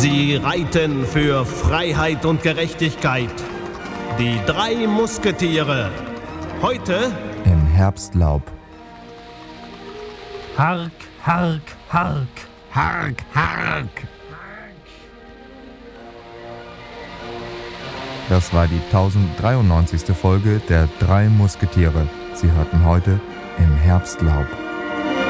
Sie reiten für Freiheit und Gerechtigkeit. Die 3 Musketiere. Heute im Herbstlaub. Hark, hark, hark. Hark, hark. Das war die 1093. Folge der 3 Musketiere. Sie hörten heute im Herbstlaub.